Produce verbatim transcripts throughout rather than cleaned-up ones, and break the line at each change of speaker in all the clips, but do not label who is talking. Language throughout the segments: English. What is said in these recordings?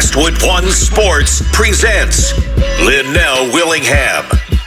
Westwood One Sports presents Linnell Willingham.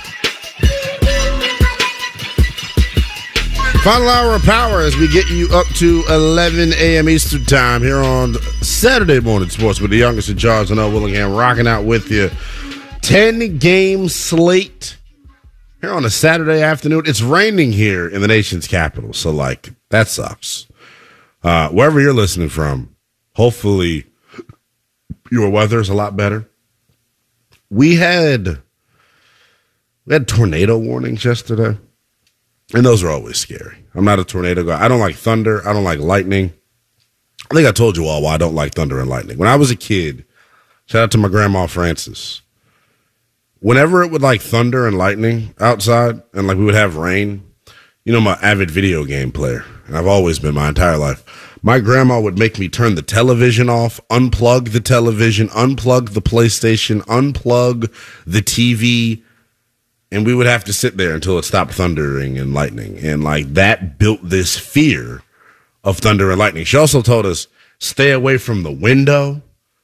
Final hour of power as we get you up to eleven a.m. Eastern time here on Saturday Morning Sports with the youngest in charge, Linnell Willingham, rocking out with you. ten-game slate here on a Saturday afternoon. It's raining here in the nation's capital, so, like, that sucks. Uh, wherever you're listening from, hopefully your weather is a lot better. We had we had tornado warnings yesterday, and those are always scary. I'm not a tornado guy. I don't like thunder. I don't like lightning. I think I told you all why I don't like thunder and lightning. When I was a kid, shout out to my grandma Frances, whenever it would like thunder and lightning outside and like we would have rain, you know, I'm an avid video game player, and I've always been my entire life. My grandma would make me turn the television off, unplug the television, unplug the PlayStation, unplug the T V, and we would have to sit there until it stopped thundering and lightning. And, like, that built this fear of thunder and lightning. She also told us, stay away from the window.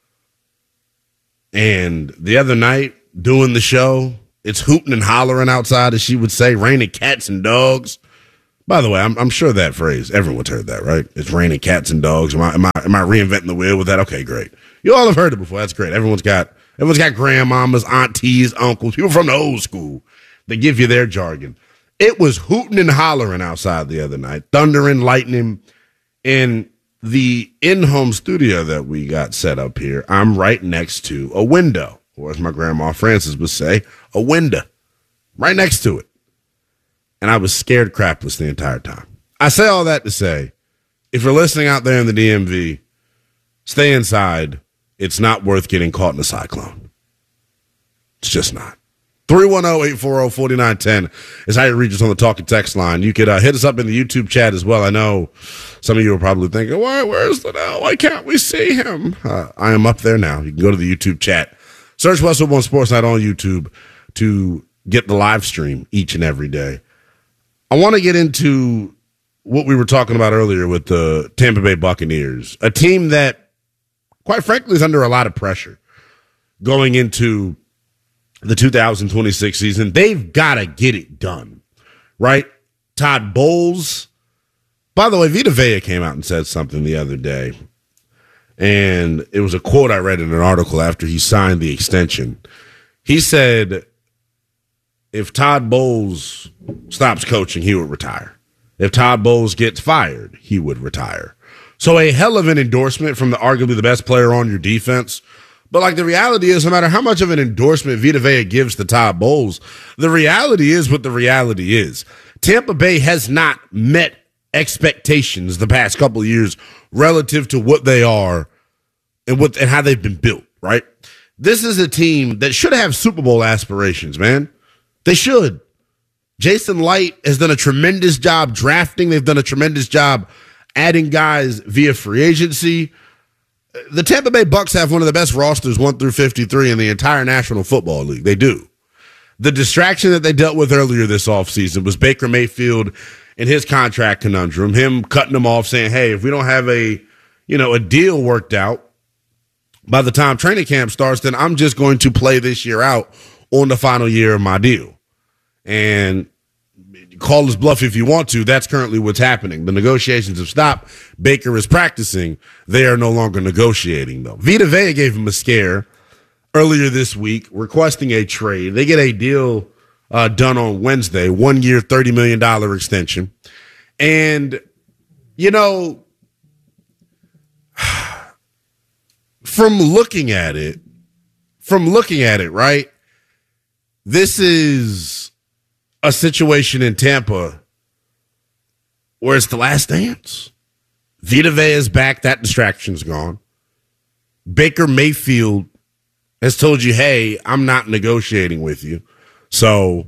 And the other night, doing the show, it's hooting and hollering outside, as she would say, raining cats and dogs. By the way, I'm, I'm sure that phrase, everyone's heard that, right? It's raining cats and dogs. Am I, am I, am I reinventing the wheel with that? Okay, great. You all have heard it before. That's great. Everyone's got, everyone's got grandmamas, aunties, uncles, people from the old school. They give you their jargon. It was hooting and hollering outside the other night, thundering, lightning. In the in-home studio that we got set up here, I'm right next to a window, or as my grandma Frances would say, a window, right next to it. And I was scared crapless the entire time. I say all that to say, if you're listening out there in the D M V, stay inside. It's not worth getting caught in a cyclone. It's just not. three one zero, eight four zero, four nine one zero is how you reach us on the talk and text line. You could uh, hit us up in the YouTube chat as well. I know some of you are probably thinking, why, where's Linnell? Why can't we see him? Uh, I am up there now. You can go to the YouTube chat. Search Westwood One Sports Night on YouTube to get the live stream each and every day. I want to get into what we were talking about earlier with the Tampa Bay Buccaneers, a team that, quite frankly, is under a lot of pressure going into the two thousand twenty-six season. They've got to get it done, right? Todd Bowles. By the way, Vita Vea came out and said something the other day, and it was a quote I read in an article after he signed the extension. He said, if Todd Bowles stops coaching, he would retire. If Todd Bowles gets fired, he would retire. So a hell of an endorsement from the arguably the best player on your defense. But, like, the reality is, no matter how much of an endorsement Vita Vea gives to Todd Bowles, the reality is what the reality is. Tampa Bay has not met expectations the past couple of years relative to what they are and what and how they've been built, right? This is a team that should have Super Bowl aspirations, man. They should. Jason Light has done a tremendous job drafting. They've done a tremendous job adding guys via free agency. The Tampa Bay Bucs have one of the best rosters, one through fifty-three, in the entire National Football League. They do. The distraction that they dealt with earlier this offseason was Baker Mayfield and his contract conundrum, him cutting them off, saying, hey, if we don't have a, you know, a deal worked out by the time training camp starts, then I'm just going to play this year out on the final year of my deal. And call his bluff if you want to. That's currently what's happening. The negotiations have stopped. Baker is practicing. They are no longer negotiating, though. Vita Vea gave him a scare earlier this week, requesting a trade. They get a deal uh, done on Wednesday, one year, thirty million dollars extension. And, you know, from looking at it, from looking at it, right, this is a situation in Tampa where it's the last dance. Vita Vea is back. That distraction's gone. Baker Mayfield has told you, hey, I'm not negotiating with you. So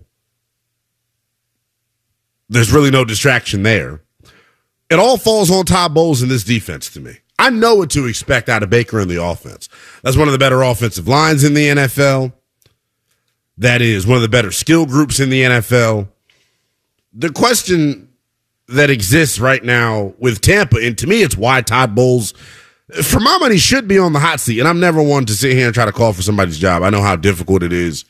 there's really no distraction there. It all falls on Todd Bowles in this defense to me. I know what to expect out of Baker in the offense. That's one of the better offensive lines in the N F L. That is one of the better skill groups in the N F L. The question that exists right now with Tampa, and to me it's why Todd Bowles for my money, should be on the hot seat. And I'm never one to sit here and try to call for somebody's job. I know how difficult it is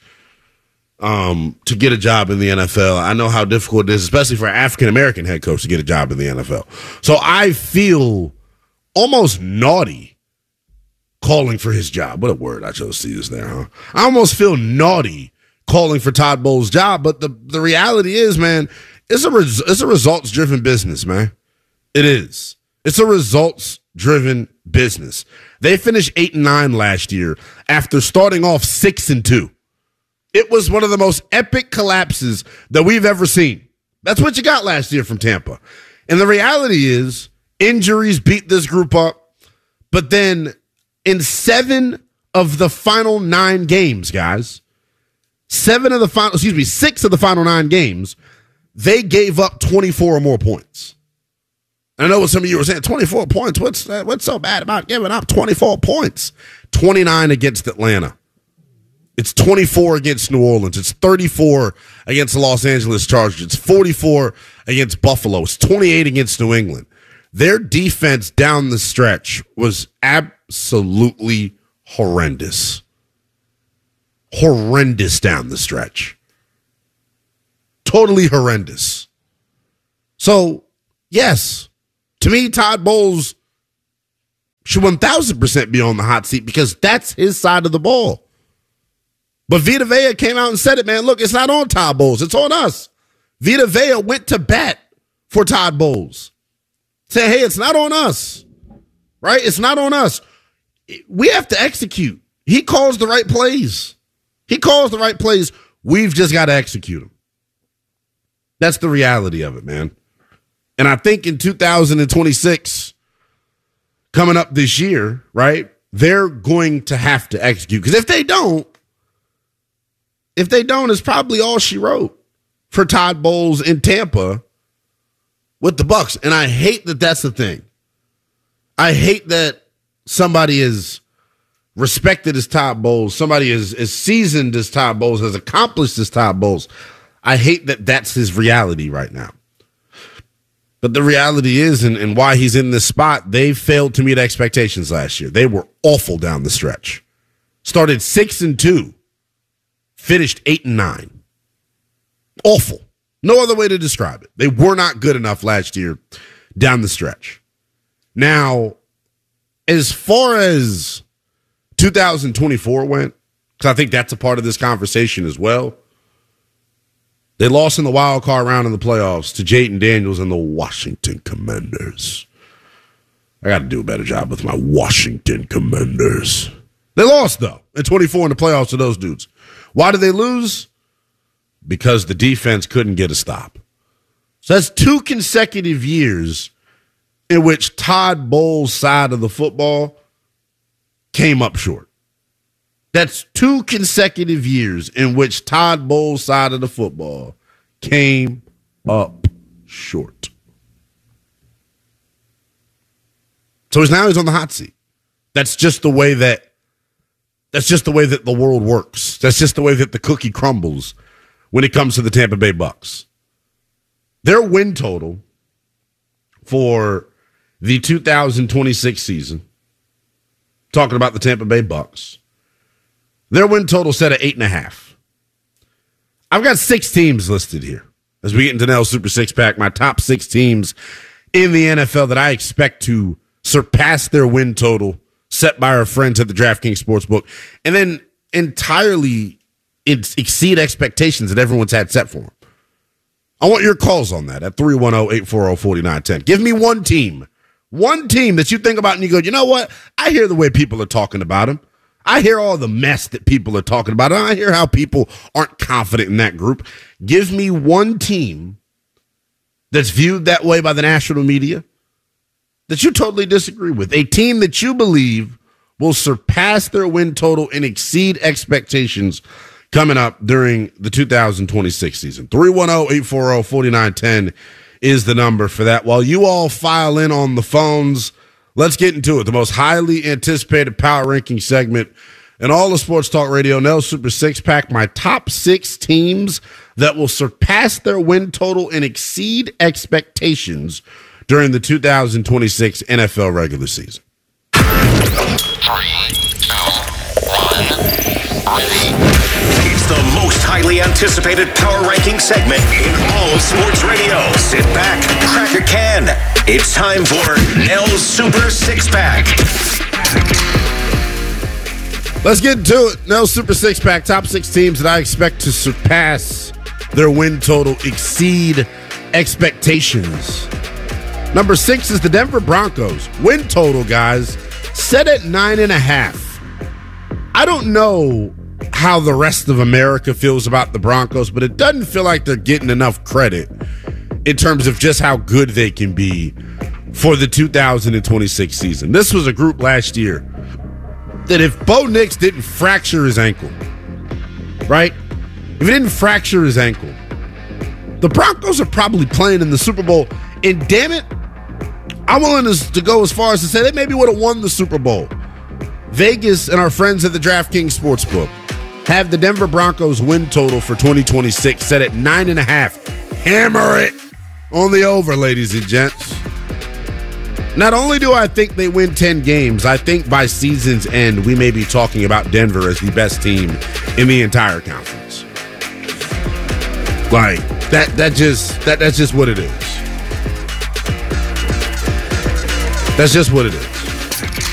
um, to get a job in the N F L. I know how difficult it is, especially for an African-American head coach to get a job in the N F L. So I feel almost naughty calling for his job. What a word I chose to use there, huh? I almost feel naughty calling for Todd Bowles' job. But the, the reality is, man, it's a, res- it's a results-driven business, man. It is. It's a results-driven business. They finished eight and nine last year after starting off six and two. It was one of the most epic collapses that we've ever seen. That's what you got last year from Tampa. And the reality is, injuries beat this group up. But then in seven of the final nine games, guys, seven of the final, excuse me, six of the final nine games, they gave up twenty-four or more points. I know what some of you were saying, twenty-four points. What's uh, what's so bad about giving up twenty-four points? twenty-nine against Atlanta. It's twenty-four against New Orleans. It's thirty-four against the Los Angeles Chargers. It's forty-four against Buffalo. It's twenty-eight against New England. Their defense down the stretch was absolutely horrendous. Horrendous down the stretch. Totally horrendous. So, yes, to me, Todd Bowles should one thousand percent be on the hot seat because that's his side of the ball. But Vita Vea came out and said it, man. Look, it's not on Todd Bowles. It's on us. Vita Vea went to bat for Todd Bowles. Say, hey, it's not on us. Right? It's not on us. We have to execute. He calls the right plays. He calls the right plays. We've just got to execute them. That's the reality of it, man. And I think in two thousand twenty-six, coming up this year, right, they're going to have to execute. Because if they don't, if they don't, it's probably all she wrote for Todd Bowles in Tampa with the Bucs. And I hate that that's the thing. I hate that somebody is respected as Todd Bowles, somebody is as seasoned as Todd Bowles, as accomplished as Todd Bowles. I hate that that's his reality right now. But the reality is, and, and why he's in this spot, they failed to meet expectations last year. They were awful down the stretch. Started six and two, finished eight and nine. Awful. No other way to describe it. They were not good enough last year down the stretch. Now, as far as two thousand twenty-four went, because I think that's a part of this conversation as well, they lost in the wild card round in the playoffs to Jayden Daniels and the Washington Commanders. I got to do a better job with my Washington Commanders. They lost, though, in twenty-four in the playoffs to those dudes. Why did they lose? Because the defense couldn't get a stop. So that's two consecutive years in which Todd Bowles' side of the football came up short. That's two consecutive years in which Todd Bowles' side of the football came up short. So he's now he's on the hot seat. That's just the way that that's just the way that the world works. That's just the way that the cookie crumbles when it comes to the Tampa Bay Bucs. Their win total for the two thousand twenty-six season, talking about the Tampa Bay Bucs, their win total set at eight and a half. I've got six teams listed here as we get into Nell's Super Six Pack. My top six teams in the N F L that I expect to surpass their win total set by our friends at the DraftKings Sportsbook, and then entirely exceed expectations that everyone's had set for them. I want your calls on that at three one zero, eight four zero, four nine one zero. Give me one team, one team that you think about and you go, you know what? I hear the way people are talking about him. I hear all the mess that people are talking about. I hear how people aren't confident in that group. Give me one team that's viewed that way by the national media that you totally disagree with. A team that you believe will surpass their win total and exceed expectations coming up during the two thousand twenty-six season. three one zero, eight four zero, four nine one zero is the number for that. While you all file in on the phones, let's get into it. The most highly anticipated power ranking segment in all of Sports Talk Radio, Nell's Super Six Pack. My top six teams that will surpass their win total and exceed expectations during the two thousand twenty-six N F L regular season.
Three, two, one, ready.
It's the most highly anticipated power ranking segment in all sports radio. Sit back, crack a can. It's time for Nell's Super Six Pack.
Let's get into it. Nell's Super Six Pack. Top six teams that I expect to surpass their win total, exceed expectations. Number six is the Denver Broncos. Win total, guys, set at nine and a half. I don't know how the rest of America feels about the Broncos, but it doesn't feel like they're getting enough credit in terms of just how good they can be for the two thousand twenty-six season. This was a group last year that if Bo Nix didn't fracture his ankle, right? If he didn't fracture his ankle, the Broncos are probably playing in the Super Bowl. And damn it, I'm willing to, to go as far as to say they maybe would have won the Super Bowl. Vegas and our friends at the DraftKings Sportsbook have the Denver Broncos win total for twenty twenty-six set at nine and a half. Hammer it on the over, ladies and gents. Not only do I think they win ten games, I think by season's end, we may be talking about Denver as the best team in the entire conference. Like, that that just that that's just what it is. That's just what it is.